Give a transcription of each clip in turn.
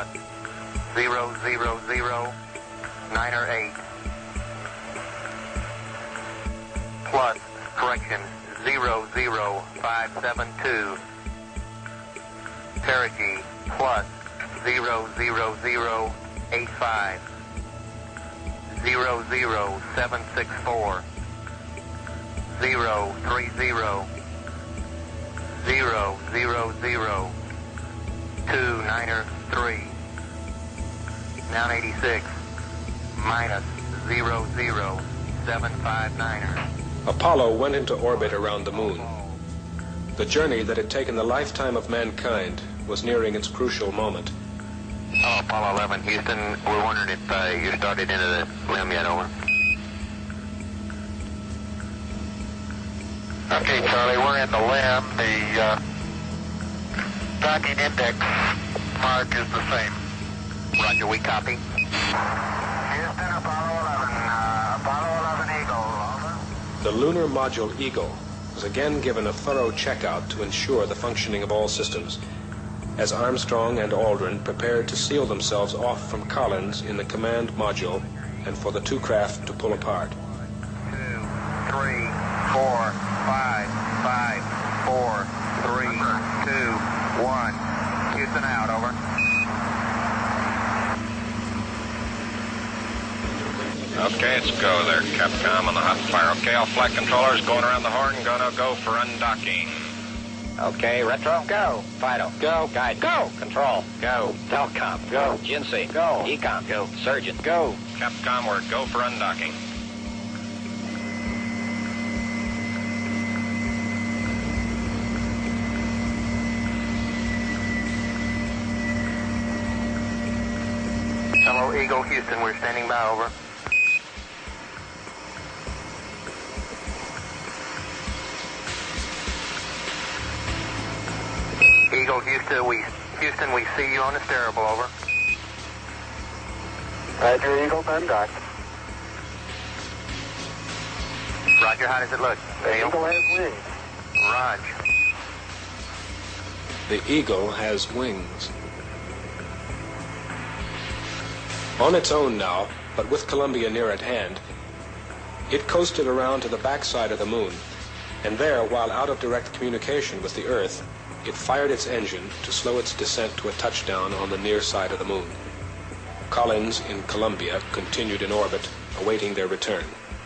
plus 000908 plus, correction, 00572 perigee plus 00085 00764 030 0002993 Noun 86 minus 00759er. Apollo went into orbit around the moon. The journey that had taken the lifetime of mankind was nearing its crucial moment. Oh, Apollo 11, Houston, we're wondering if you started into the limb yet, over. Okay, Charlie, we're in the limb. The docking index mark is the same. Roger, we copy. Houston, Apollo 11 Eagle, over. The lunar module Eagle was again given a thorough checkout to ensure the functioning of all systems, as Armstrong and Aldrin prepared to seal themselves off from Collins in the command module and for the two craft to pull apart. 2, 3, 4, 5, 4, 3, 2, 1. Houston out, over. Okay, it's go there, Capcom on the hot fire. Okay, all flight controllers going around the horn, gonna go for undocking. Okay, Retro, go. Fido, go. Guide, go. Control, go. Telcom, go. Jinsei, go. Ecom, go. Surgeon, go. Capcom, we're go for undocking. Hello, Eagle, Houston, we're standing by, over. Eagle, Houston, we see you on the steerable, over. Roger, Eagle, undocked. Roger, how does it look? The Eagle has wings. Roger. The Eagle has wings. On its own now, but with Columbia near at hand, it coasted around to the backside of the moon, and there, while out of direct communication with the Earth, it fired its engine to slow its descent to a touchdown on the near side of the moon. Collins in Columbia continued in orbit, awaiting their return.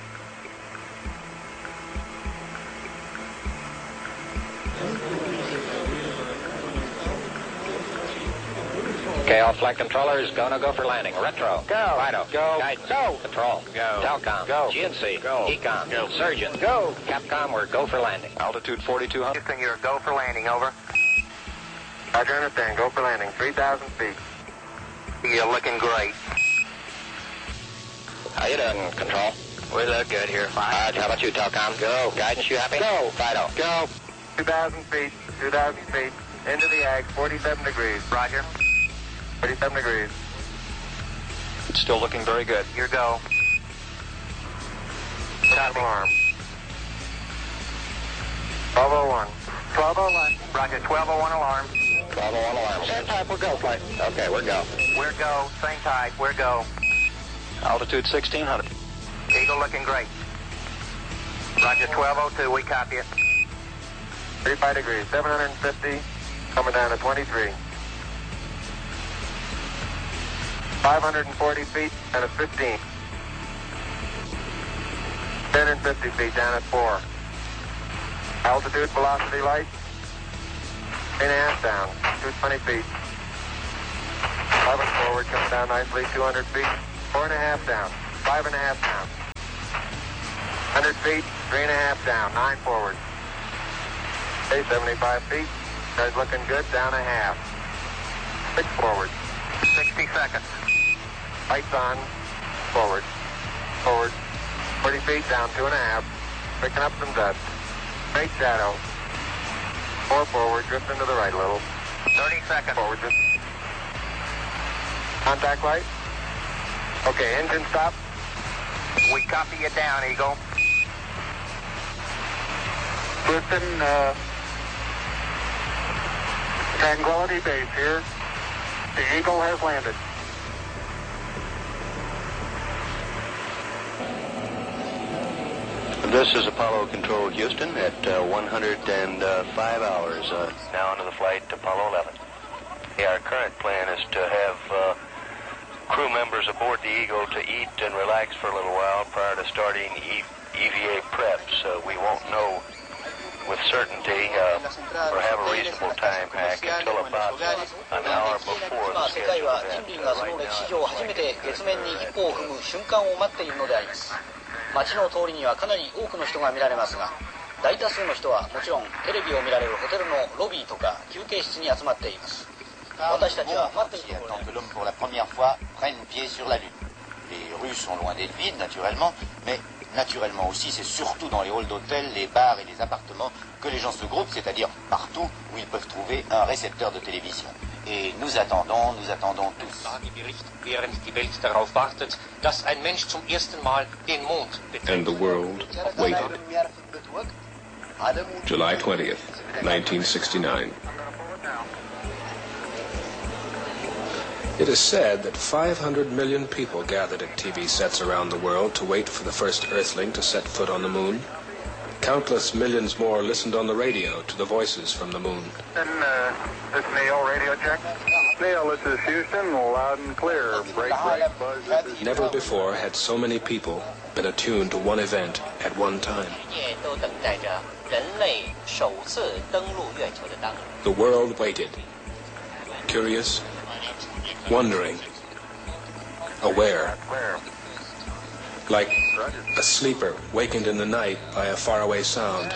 Okay, all flight controllers, gonna go for landing. Retro, go. Fido, go. Guidance, go. Control, go. Telcom, go. GNC, go. Ecom, go. Surgeon, go. Capcom, we're go for landing. Altitude 4200. Houston, you're go for landing, over. Roger, understand. Go for landing. 3,000 feet. You're looking great. How you doing, Control? We look good here, fine. How about you, Telcom? Go. Guidance, you happy? Go. Fido, go. 2,000 feet. 2,000 feet. Into the ag. 47 degrees. Roger. 37 degrees. It's still looking very good. Your go. Top alarm. 1201. 1201. Roger, 1201 alarm. 1201 alarm. Same type, we're go, flight. Okay, we're go. We're go, same type, we're go. Altitude 1600. Eagle looking great. Roger, 1202, we copy it. 35 degrees. 750. Coming down to 23. 540 feet and at 15. 10 and 50 feet down at 4. Altitude, velocity light. 8.5 down. 220 feet. 11 forward, coming down nicely. 200 feet. 4.5 down. 5.5 down. 100 feet. 3.5 down. 9 forward. Okay, 75 feet. Guys looking good. Down a half. 6 forward. 60 seconds. Lights on. Forward. Forward. 40 feet down, 2.5. Picking up some dust. Straight shadow. 4 forward, drifting to the right a little. 30 seconds. Forward, drift. Contact light. Okay, engine stop. We copy you down, Eagle. Listen, Tranquility Base here. The Eagle has landed. This is Apollo Control Houston at 105 hours. Now onto the flight to Apollo 11. Yeah, our current plan is to have crew members aboard the Eagle to eat and relax for a little while prior to starting EVA prep. So we won't know with certainty or have a reasonable time hack until about an hour before the scheduled event. Right now, 街の通りにはかなり多くの人が見られますが、大多数の人はもちろんテレビを見られるホテルのロビーとか休憩室に集まっています。私たちは待っているところで l'homme pour la première fois prenne pied sur la Lune. Les rues sont loin d'être vides naturellement, mais naturellement aussi c'est surtout dans les halls d'hôtels, les bars et les appartements que les gens se groupent, c'est-à-dire partout où ils peuvent trouver un récepteur de télévision. Et nous attendons tous. Während die Welt darauf wartet, dass ein Mensch zum ersten Mal den Mond betritt. And the world waited. July 20th, 1969. It is said that 500 million people gathered at TV sets around the world to wait for the first Earthling to set foot on the moon. Countless millions more listened on the radio to the voices from the moon. And this Neil, radio check. Neil, this is Houston, loud and clear. Break, buzz. Never before had so many people been attuned to one event at one time. The world waited, curious, wondering, aware, like a sleeper wakened in the night by a faraway sound.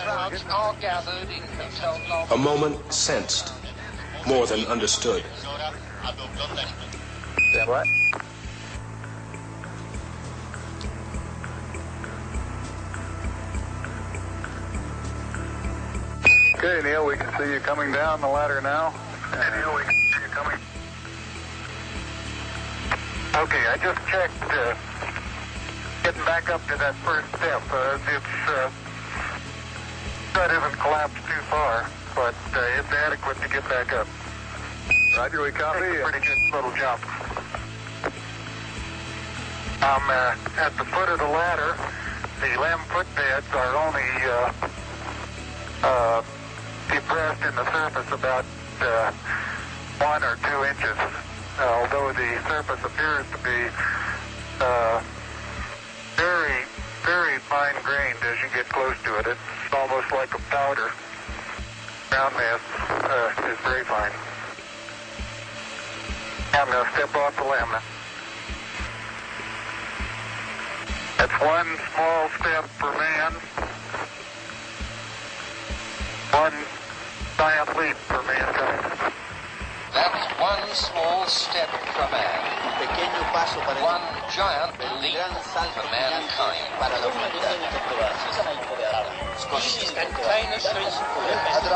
A moment sensed, more than understood. What? Okay, Neil, we can see you coming down the ladder now. Neil, we can see you coming. Okay, I just checked. Getting back up to that first step. That isn't collapsed too far, but it's adequate to get back up. Roger, we copy. It's a pretty good little jump. I'm at the foot of the ladder. The LEM footbeds are only depressed in the surface about 1 or 2 inches, although the surface appears to be very, very fine-grained as you get close to it. It's almost like a powder. Ground mass is very fine. I'm going to step off the LEM now. That's one small step for man, one giant leap for mankind. That's one small step for man, one giant leap for mankind. Ein kleiner Schritt für den Menschen.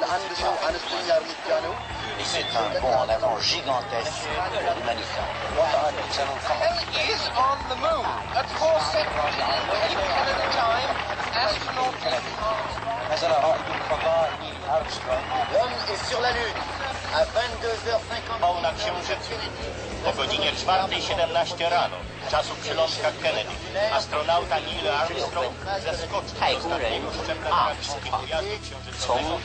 C'est un bond en avant gigantesque de l'humanité. And he is on the moon at 4 seconds. 8 Canada time, astronaut L'homme est sur la Lune à 22h50. Pełna księżycu. O godzinie 4:17 rano, czasu przylądka Kennedy, astronauta Neil Armstrong zeskoczył z ostatniego szczebla grawitacji pojazdu księżycowego.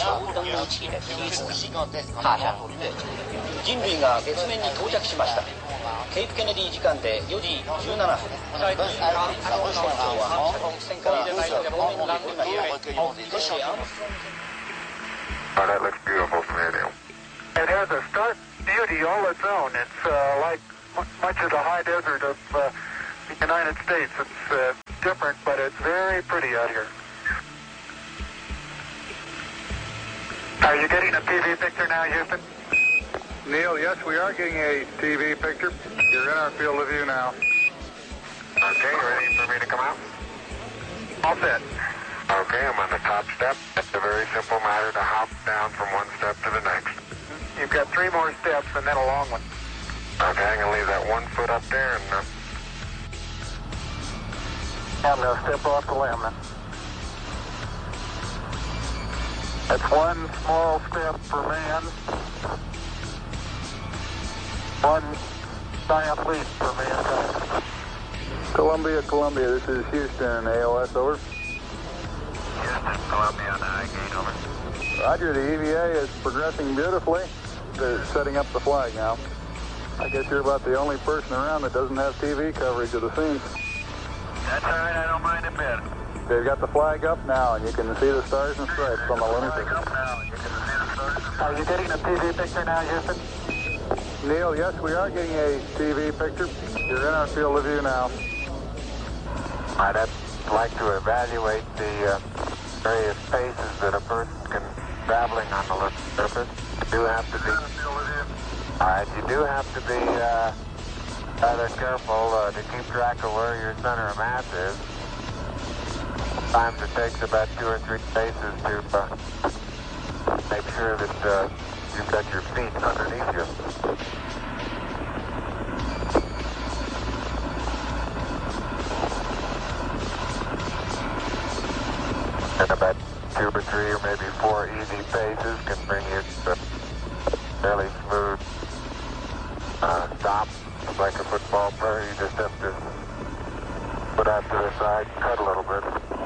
人類が月面に到着しました。ケープケネディ時間で4時17分。最近、アームストロング船長は反射線から表面にランドが揺れ、 Oh, that looks beautiful from here, Neil. It has a stark beauty all its own. It's like much of the high desert of the United States. It's different, but it's very pretty out here. Are you getting a TV picture now, Houston? Neil, yes, we are getting a TV picture. You're in our field of view now. Okay, ready for me to come out? All set. Okay, I'm on the top step. It's a very simple matter to hop down from one step to the next. You've got 3 more steps and then a long one. Okay, I'm going to leave that 1 foot up there and I'm going to step off the LEM now. That's one small step for man, One, Dial Police for mankind. Columbia, Columbia, this is Houston, AOS, over. Houston, Columbia on the high gate, over. Roger, the EVA is progressing beautifully. They're setting up the flag now. I guess you're about the only person around that doesn't have TV coverage of the scene. That's all right, I don't mind a bit. They've got the flag up now, and you can see the stars and stripes on the lunar surface. Are you getting a TV picture now, Houston? Neil, yes, we are getting a TV picture. You're in our field of view now. I'd like to evaluate the various spaces that a person can traveling on the lunar surface. You do have to be. All right, you do have to be rather careful to keep track of where your center of mass is. Sometimes it takes about 2 or 3 spaces to make sure that you've got your feet underneath you. And about 2 or 3 or maybe 4 easy paces can bring you to a fairly smooth stop. It's like a football player, you just have to put out to the side and cut a little bit.